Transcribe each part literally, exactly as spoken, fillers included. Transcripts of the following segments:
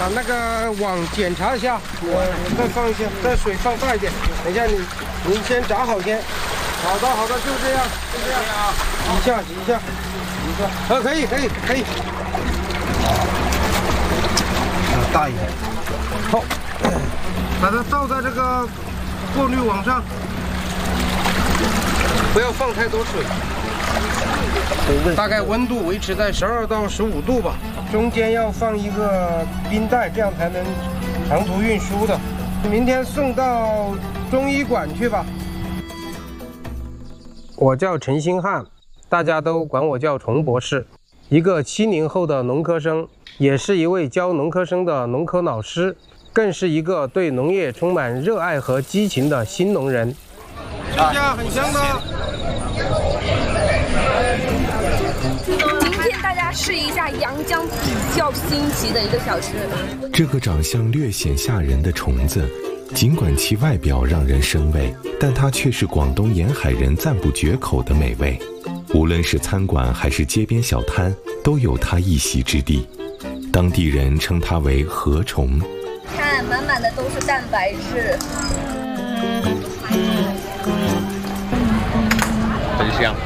把那个网检查一下，我再放一下，再水放大一点。等一下你，你先炸好先。好的，好的，就这样，就这样啊。挤一下，挤一下，挤一下。啊，可以，可以，可以。大一点。好，把它倒在这个过滤网上，不要放太多水。大概温度维持在十二到十五度吧。中间要放一个冰袋，这样才能长途运输的。明天送到中医馆去吧。我叫陈星汉，大家都管我叫虫博士，一个七零后的农科生，也是一位教农科生的农科老师，更是一个对农业充满热爱和激情的新农人。这家很香的。 今天大家试一下阳江比较新奇的一个小吃。 这个长相略显吓人的虫子，尽管其外表让人生畏，但它却是广东沿海人赞不绝口的美味。无论是餐馆还是街边小摊，都有它一席之地。当地人称它为河虫。 看，满满的都是蛋白质， 很香。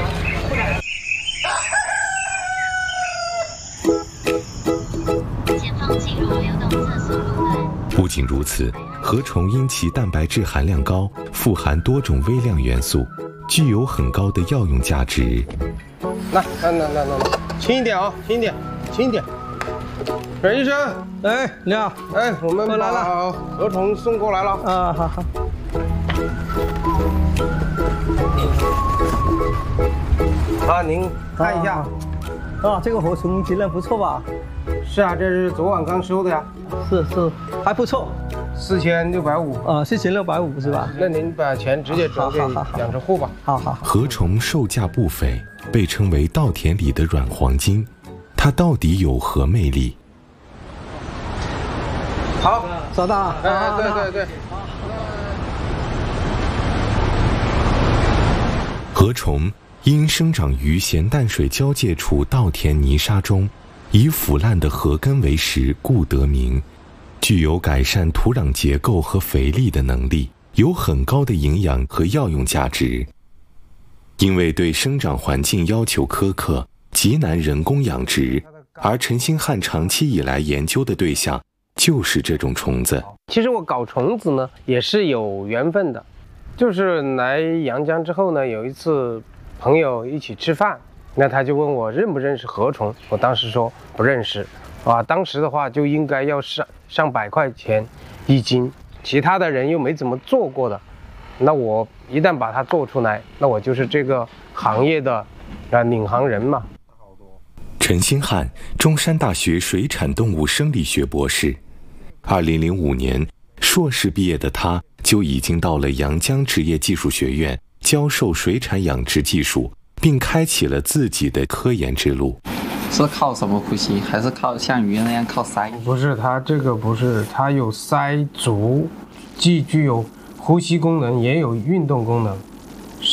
不仅如此，河虫因其蛋白质含量高，富含多种微量元素，具有很高的药用价值。 来来来来来，轻一点啊，轻一点，轻一点。阮医生， 哎，你好， 哎，我们来把河虫送过来了。 啊，好好。 啊，您看一下。 啊，这个河虫质量不错吧？ 是啊，这是昨晚刚收的呀。 是是，还不错。 四千六百五。 啊，四千六百五是吧？ 那您把钱直接转给养殖户吧。 好好好。 河虫售价不菲，被称为稻田里的软黄金。它到底有何魅力？ 好， 收到了。 哎，对对对。 河虫因生长于咸淡水交界处稻田泥沙中，以腐烂的河根为食，故得名。具有改善土壤结构和肥力的能力，有很高的营养和药用价值。因为对生长环境要求苛刻，极难人工养殖，而陈星汉长期以来研究的对象就是这种虫子。 其实我搞虫子呢，也是有缘分的。就是来阳江之后呢，有一次朋友一起吃饭，那他就问我认不认识河虫，我当时说不认识，啊，当时的话就应该要上上百块钱一斤，其他的人又没怎么做过的，那我一旦把它做出来，那我就是这个行业的啊领航人嘛。 陈星汉，中山大学水产动物生理学博士。二零零五年，硕士毕业的他就已经到了阳江职业技术学院教授水产养殖技术，并开启了自己的科研之路。 是靠什么呼吸？还是靠像鱼那样靠鳃？ 不是，它这个不是，它有鳃足，既具有呼吸功能，也有运动功能。